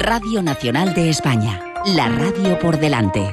Radio Nacional de España, la radio por delante.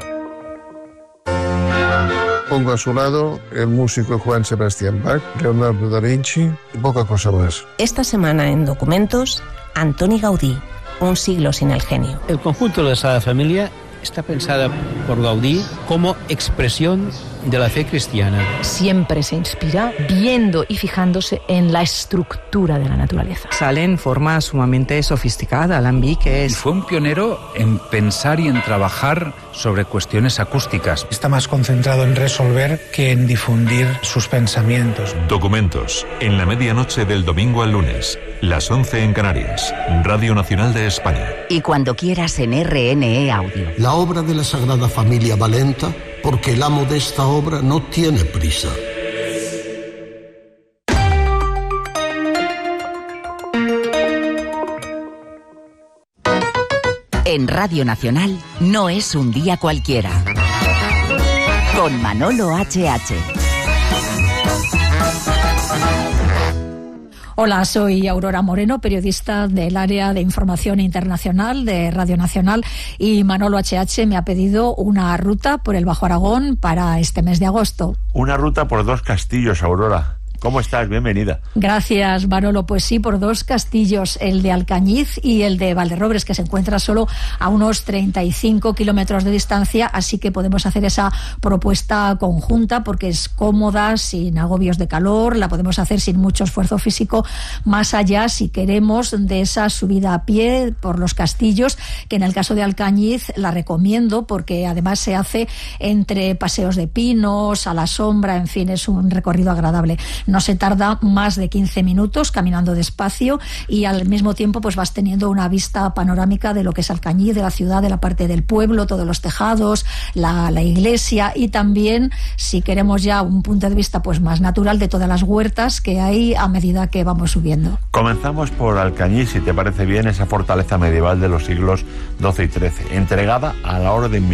Pongo a su lado el músico Juan Sebastián Bach, Leonardo da Vinci y poca cosa más. Esta semana en Documentos, Antoni Gaudí, un siglo sin el genio. El conjunto de la Sagrada Familia está pensada por Gaudí como expresión de la fe cristiana. Siempre se inspira viendo y fijándose en la estructura de la naturaleza. Sale en forma sumamente sofisticada, alambiques. Y fue un pionero en pensar y en trabajar sobre cuestiones acústicas. Está más concentrado en resolver que en difundir sus pensamientos. Documentos, en la medianoche del domingo al lunes, las 11 en Canarias, Radio Nacional de España. Y cuando quieras en RNE Audio. La obra de la Sagrada Familia va lenta porque el amo de esta obra no tiene prisa. En Radio Nacional no es un día cualquiera. Con Manolo H.H. Hola, soy Aurora Moreno, periodista del área de información internacional de Radio Nacional, y Manolo H.H. me ha pedido una ruta por el Bajo Aragón para este mes de agosto. Una ruta por 2 castillos, Aurora. ¿Cómo estás? Bienvenida. Gracias, Manolo. Pues sí, por 2 castillos, el de Alcañiz y el de Valderrobres, que se encuentra solo a unos 35 kilómetros de distancia, así que podemos hacer esa propuesta conjunta porque es cómoda, sin agobios de calor, la podemos hacer sin mucho esfuerzo físico, más allá, si queremos, de esa subida a pie por los castillos, que en el caso de Alcañiz la recomiendo porque además se hace entre paseos de pinos, a la sombra, en fin, es un recorrido agradable. No se tarda más de 15 minutos caminando despacio y al mismo tiempo pues vas teniendo una vista panorámica de lo que es Alcañiz, de la ciudad, de la parte del pueblo, todos los tejados, la iglesia, y también, si queremos ya un punto de vista pues más natural, de todas las huertas que hay a medida que vamos subiendo. Comenzamos por Alcañiz, si te parece bien, esa fortaleza medieval de los siglos XII y XIII, entregada a la orden